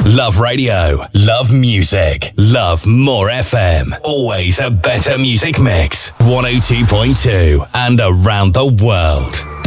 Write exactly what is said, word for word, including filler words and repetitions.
Love radio. Love music. Love More F M. Always a better music mix. one oh two point two and around the world.